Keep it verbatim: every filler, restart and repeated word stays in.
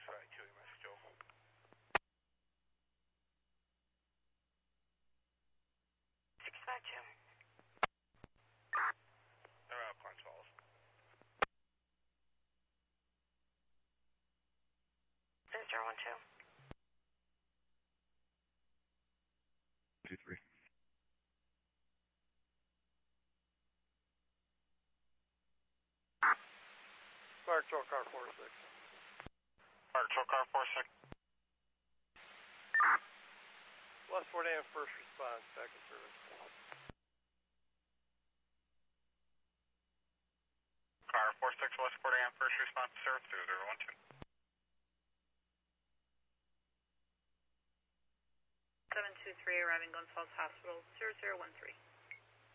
Sorry, two E M S, Joe. six five two. They're out, Pine Falls. zero one two. Two three. Fire truck car four six. Fire truck car four six. Westport A M first response, back in service. Car four six, Westport A M first response, service zero zero one two. seven two three, arriving Glens Falls Hospital, zero zero one three.